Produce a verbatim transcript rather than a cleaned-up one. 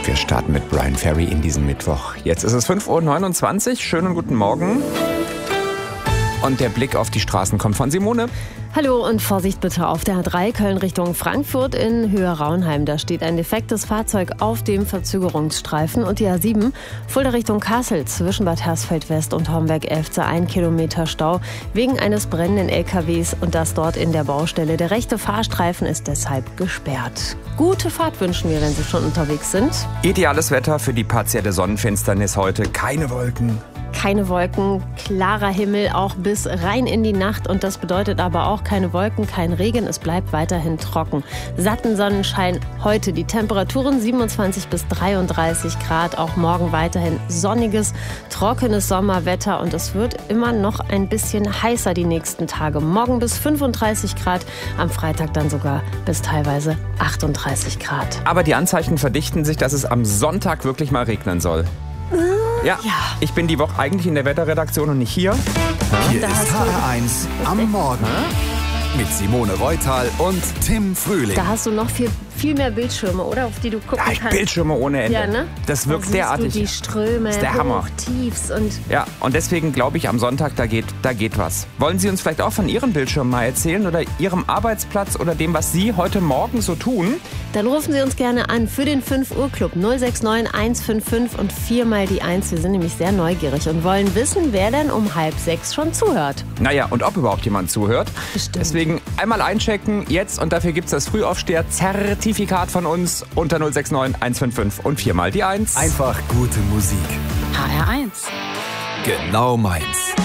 Und wir starten mit Bryan Ferry in diesen Mittwoch. Jetzt ist es fünf Uhr neunundzwanzig. Schönen guten Morgen. Und der Blick auf die Straßen kommt von Simone. Hallo und Vorsicht bitte auf der A drei Köln Richtung Frankfurt in Höhe Raunheim. Da steht ein defektes Fahrzeug auf dem Verzögerungsstreifen. Und die A sieben Fulda Richtung Kassel zwischen Bad Hersfeld West und Homberg-Elfze ein Kilometer Stau wegen eines brennenden L K Ws und das dort in der Baustelle. Der rechte Fahrstreifen ist deshalb gesperrt. Gute Fahrt wünschen wir, wenn Sie schon unterwegs sind. Ideales Wetter für die partielle Sonnenfinsternis heute. Keine Wolken. Keine Wolken, klarer Himmel, auch bis rein in die Nacht. Und das bedeutet aber auch keine Wolken, kein Regen. Es bleibt weiterhin trocken. Satten Sonnenschein heute. Die Temperaturen siebenundzwanzig bis dreiunddreißig Grad. Auch morgen weiterhin sonniges, trockenes Sommerwetter. Und es wird immer noch ein bisschen heißer die nächsten Tage. Morgen bis fünfunddreißig Grad, am Freitag dann sogar bis teilweise achtunddreißig Grad. Aber die Anzeichen verdichten sich, dass es am Sonntag wirklich mal regnen soll. Ja, Ja. Ich bin die Woche eigentlich in der Wetterredaktion und nicht hier. Hier Da ist hast du- H R eins am Morgen mit Simone Reutal und Tim Frühling. Da hast du noch viel, viel mehr Bildschirme, oder? Auf die du gucken Ja, ich kannst. Bildschirme ohne Ende. Ja, ne? Das Da wirkt siehst derartig. Du die Ströme, ist der Hammer. Hoch, Tiefs und Ja, und deswegen glaube ich, am Sonntag, da geht, da geht was. Wollen Sie uns vielleicht auch von Ihren Bildschirmen mal erzählen oder Ihrem Arbeitsplatz oder dem, was Sie heute Morgen so tun? dann rufen Sie uns gerne an für den fünf Uhr Club null sechs neun eins fünf fünf und viermal die eins. Wir sind nämlich sehr neugierig und wollen wissen, wer denn um halb sechs schon zuhört. Naja, und ob überhaupt jemand zuhört. Bestimmt. Deswegen einmal einchecken jetzt und dafür gibt es das Frühaufsteher-Zertifikat von uns unter null sechs neun eins fünf fünf und viermal die eins. Einfach gute Musik. H R eins. Genau meins.